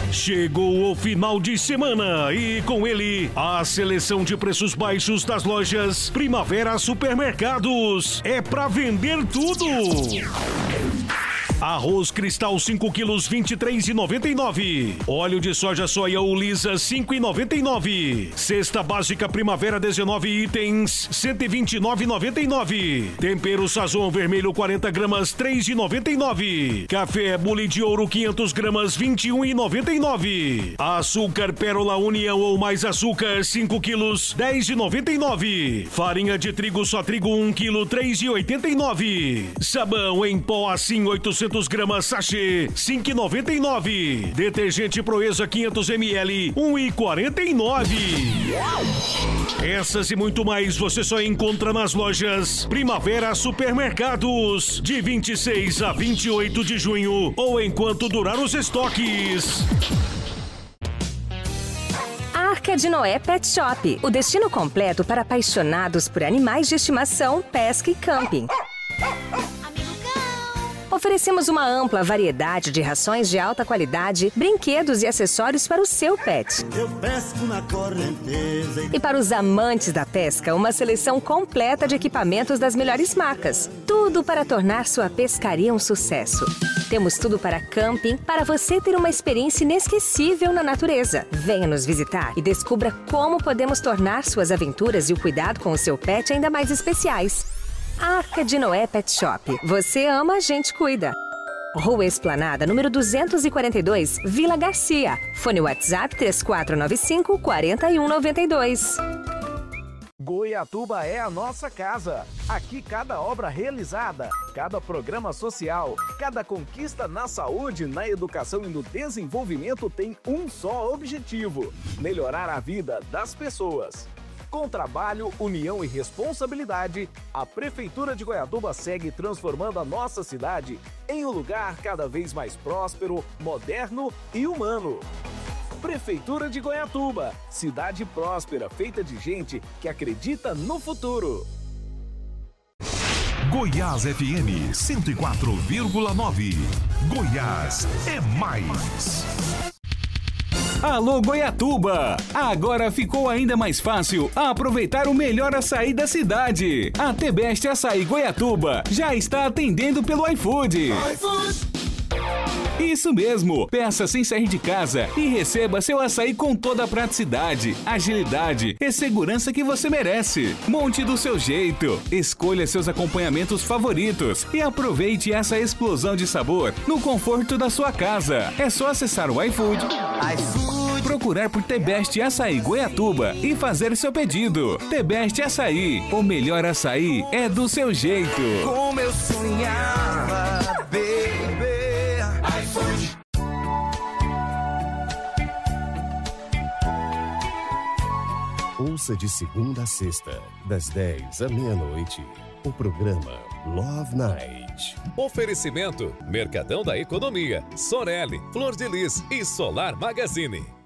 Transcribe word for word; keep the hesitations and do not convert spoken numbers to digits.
Chegou o final de semana e com ele a seleção de preços baixos das lojas Primavera Supermercados. É pra vender tudo! Arroz Cristal cinco quilos vinte e três reais e noventa e nove centavos. Óleo de soja soia Ulisa cinco reais e noventa e nove centavos. Cesta básica Primavera dezenove itens cento e vinte e nove reais e noventa e nove centavos. Tempero Sazon vermelho quarenta gramas três reais e noventa e nove centavos. Café Bule de Ouro quinhentas gramas vinte e um reais e noventa e nove centavos. Açúcar Pérola União ou mais açúcar cinco quilos dez reais e noventa e nove centavos. Farinha de trigo só trigo um quilo três reais e oitenta e nove centavos. Sabão em pó assim oitocentas gramas sachê cinco reais e noventa e nove centavos. Detergente Proeza quinhentos mililitros um real e quarenta e nove centavos. Essas e muito mais você só encontra nas lojas Primavera Supermercados de vinte e seis a vinte e oito de junho ou enquanto durar os estoques. Arca de Noé Pet Shop, o destino completo para apaixonados por animais de estimação, pesca e camping. Oferecemos uma ampla variedade de rações de alta qualidade, brinquedos e acessórios para o seu pet. Eu pesco na correnteza. E para os amantes da pesca, uma seleção completa de equipamentos das melhores marcas. Tudo para tornar sua pescaria um sucesso. Temos tudo para camping, para você ter uma experiência inesquecível na natureza. Venha nos visitar e descubra como podemos tornar suas aventuras e o cuidado com o seu pet ainda mais especiais. Arca de Noé Pet Shop. Você ama, a gente cuida. Rua Esplanada, número duzentos e quarenta e dois, Vila Garcia. Fone WhatsApp três quatro nove cinco, quatro um nove dois. Goiatuba é a nossa casa. Aqui cada obra realizada, cada programa social, cada conquista na saúde, na educação e no desenvolvimento tem um só objetivo: melhorar a vida das pessoas. Com trabalho, união e responsabilidade, a Prefeitura de Goiatuba segue transformando a nossa cidade em um lugar cada vez mais próspero, moderno e humano. Prefeitura de Goiatuba, cidade próspera, feita de gente que acredita no futuro. Goiás F M cento e quatro vírgula nove. Goiás é mais. Alô Goiatuba! Agora ficou ainda mais fácil aproveitar o melhor açaí da cidade. A The Best Açaí Goiatuba já está atendendo pelo iFood. iFood. Isso mesmo! Peça sem sair de casa e receba seu açaí com toda a praticidade, agilidade e segurança que você merece. Monte do seu jeito, escolha seus acompanhamentos favoritos e aproveite essa explosão de sabor no conforto da sua casa. É só acessar o iFood, iFood. Procurar por The Best Açaí Goiatuba e fazer seu pedido. The Best Açaí, o melhor açaí é do seu jeito. Como eu sonhava, baby. Ouça de segunda a sexta, das dez à meia-noite, o programa Love Night. Oferecimento: Mercadão da Economia, Sorelli, Flor de Lis e Solar Magazine.